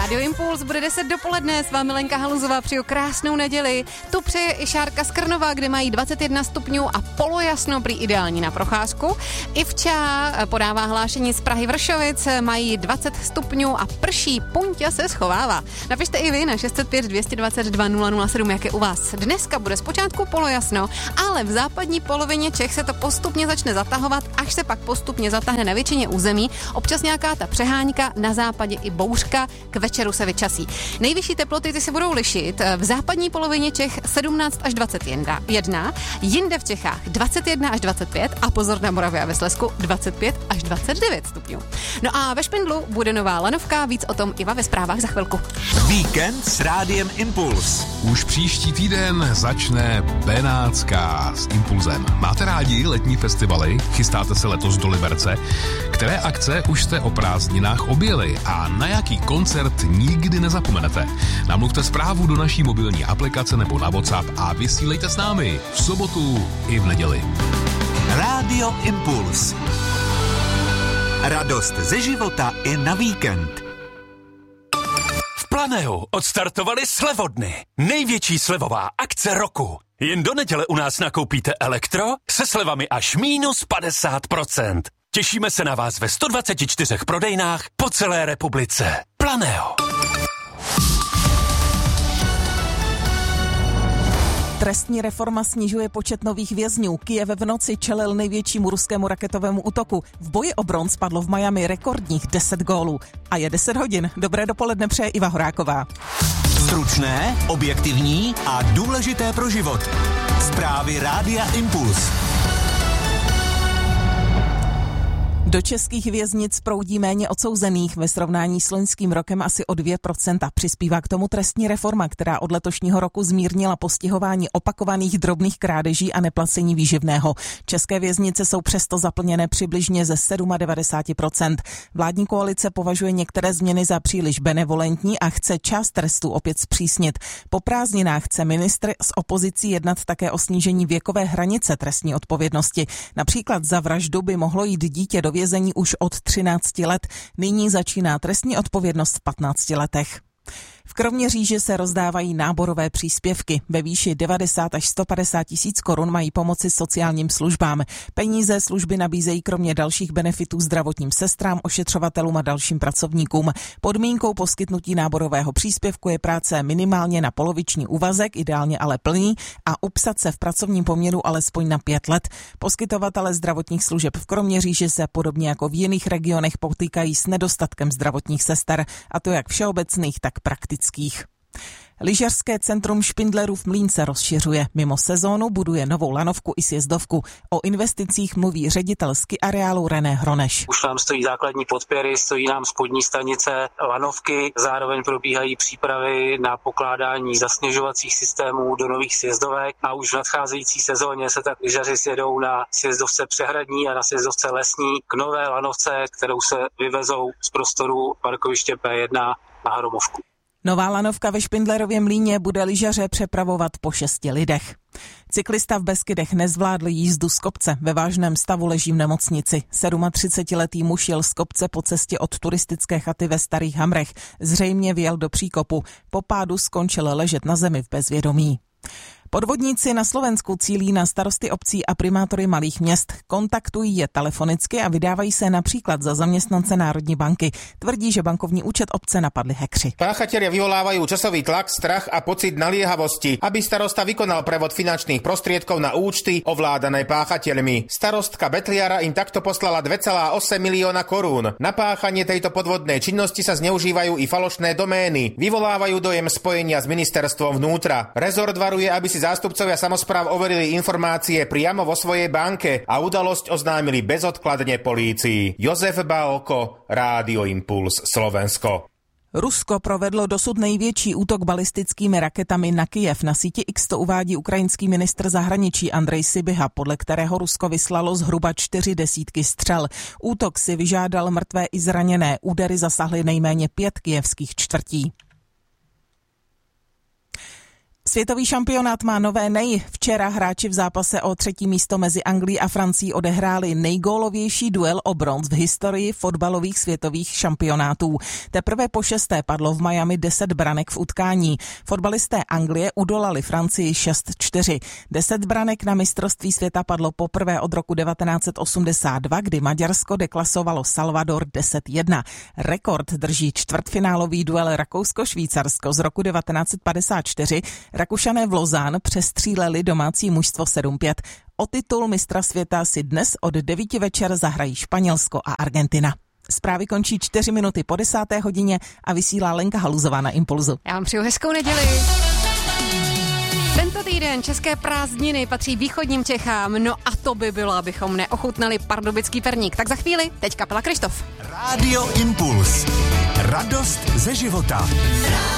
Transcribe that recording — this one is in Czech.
Rádio Impuls bude 10 dopoledne, s vámi Lenka Haluzová, přeju krásnou neděli. Tu přeje i Šárka z Krnova, kde mají 21 stupňů a polojasno, prý ideální na procházku. Ivča podává hlášení z Prahy Vršovic, mají 20 stupňů a prší, Punťa se schovává. Napište i vy na 605 222 007, jak je u vás. Dneska bude zpočátku polojasno, ale v západní polovině Čech se to postupně začne zatahovat, až se pak postupně zatáhne na většině území. Občas nějaká ta přehánka, na západě i bouřka, k večeru se vyčasí. Nejvyšší teploty ty se budou lišit. V západní polovině Čech 17 až 21, jinde v Čechách 21 až 25 a pozor na Moravě a ve Slezsku 25 až 29 stupňů. No a ve Špindlu bude nová lanovka, víc o tom Iva ve zprávách za chvilku. Víkend s Rádiem Impuls. Už příští týden začne Benátská s Impulzem. Máte rádi letní festivaly? Chystáte se letos do Liberce? Které akce už jste o prázdninách objeli a na jaký koncert nikdy nezapomenete? Namluvte zprávu do naší mobilní aplikace nebo na WhatsApp a vysílejte s námi v sobotu i v neděli. Rádio Impuls. Radost ze života i na víkend. V Planeu odstartovali slevodny. Největší slevová akce roku. Jen do neděle u nás nakoupíte elektro se slevami až minus 50%. Těšíme se na vás ve 124 prodejnách po celé republice. Planeo. Trestní reforma snižuje počet nových vězňů. Kyjev v noci čelil největšímu ruskému raketovému útoku. V boji o bronz padlo v Miami rekordních 10 gólů. A je 10 hodin. Dobré dopoledne přeje Iva Horáková. Stručné, objektivní a důležité pro život. Zprávy Rádia Impuls. Do českých věznic proudí méně odsouzených, ve srovnání s loňským rokem asi o 2%. Přispívá k tomu trestní reforma, která od letošního roku zmírnila postihování opakovaných drobných krádeží a neplacení výživného. České věznice jsou přesto zaplněné přibližně ze 97%. Vládní koalice považuje některé změny za příliš benevolentní a chce část trestů opět zpřísnit. Po prázdninách chce ministr s opozicí jednat také o snížení věkové hranice trestní odpovědnosti. Například za vraždu by mohlo jít dítě do vězení už od 13 let. Nyní začíná trestní odpovědnost v 15 letech. V Kroměříži se rozdávají náborové příspěvky. Ve výši 90 až 150 tisíc korun mají pomoci sociálním službám. Peníze služby nabízejí kromě dalších benefitů zdravotním sestrám, ošetřovatelům a dalším pracovníkům. Podmínkou poskytnutí náborového příspěvku je práce minimálně na poloviční úvazek, ideálně ale plný, a upsat se v pracovním poměru alespoň na 5 let. Poskytovatele zdravotních služeb v Kroměříži se podobně jako v jiných regionech potýkají s nedostatkem zdravotních sester, a to jak všeobecných, tak praktických. Lyžařské centrum Špindlerův Mlýn se rozšiřuje. Mimo sezónu buduje novou lanovku i sjezdovku. O investicích mluví ředitel ski areálu René Hroneš. Už nám stojí základní podpěry, stojí nám spodní stanice lanovky, zároveň probíhají přípravy na pokládání zasněžovacích systémů do nových sjezdovek a už v nadcházející sezóně se tak lyžaři sjedou na sjezdovce Přehradní a na sjezdovce Lesní k nové lanovce, kterou se vyvezou z prostoru parkoviště P1 na Hromovku. Nová lanovka ve Špindlerově Mlýně bude lyžaře přepravovat po 6 lidech. Cyklista v Beskydech nezvládl jízdu z kopce. Ve vážném stavu leží v nemocnici. 37letý muž jel z kopce po cestě od turistické chaty ve Starých Hamrech. Zřejmě vjel do příkopu. Po pádu skončil ležet na zemi v bezvědomí. Podvodníci na Slovensku cílí na starosty obcí a primátory malých měst. Kontaktují je telefonicky a vydávají se například za zaměstnance Národní banky. Tvrdí, že bankovní účet obce napadli hackři. Páchatelia vyvolávajú časový tlak, strach a pocit naliehavosti, aby starosta vykonal prevod finančných prostriedkov na účty ovládané páchateľmi. Starostka Betliara im takto poslala 2,8 milióna korún. Na páchanie tejto podvodnej činnosti sa zneužívajú i falošné domény. Vyvolávajú dojem spojenia s ministerstvom vnútra. Rezort varuje, aby si zástupcovia samospráv overili informácie priamo vo svojej banke a udalosť oznámili bezodkladne polícii. Jozef Bálko, Rádio Impuls, Slovensko. Rusko provedlo dosud největší útok balistickými raketami na Kyjev. Na síti X to uvádí ukrajinský ministr zahraničí Andrej Sybiha, podle kterého Rusko vyslalo zhruba 40 střel. Útok si vyžádal mrtvé i zraněné. Údery zasahly nejméně 5 kyjevských čtvrtí. Světový šampionát má nové nej. Včera hráči v zápase o 3. místo mezi Anglií a Francií odehráli nejgólovější duel o bronz v historii fotbalových světových šampionátů. Teprve po 6. padlo v Miami 10 branek v utkání. Fotbalisté Anglie udolali Francii 6-4. 10 branek na mistrovství světa padlo poprvé od roku 1982, kdy Maďarsko deklasovalo Salvador 10-1. Rekord drží čtvrtfinálový duel Rakousko-Švýcarsko z roku 1954. Rakušané v Lausanne přestříleli domácí mužstvo 7-5. O titul mistra světa si dnes od 9 večer zahrají Španělsko a Argentina. Zprávy končí 4 minuty po 10. hodině a vysílá Lenka Haluzová na Impulzu. Já vám přeju hezkou neděli. Tento týden české prázdniny patří východním Čechám, no a to by bylo, abychom neochutnali pardubický perník. Tak za chvíli, teď kapela Krištof. Rádio Impuls. Radost ze života.